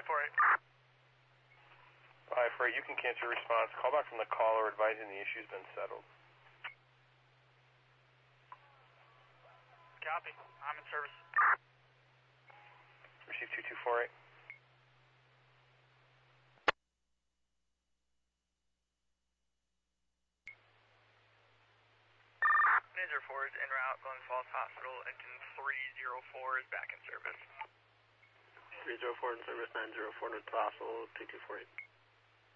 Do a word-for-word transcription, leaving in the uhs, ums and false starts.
five four eight. five four eight, you can cancel your response. Call back from the caller advising the issue's been settled. Copy. I'm in service. Receive two two four eight. Ninja four is en route, Glens Falls Hospital. Engine three zero four is back in service. three zero four in service, nine zero four North Hospital, two two four eight.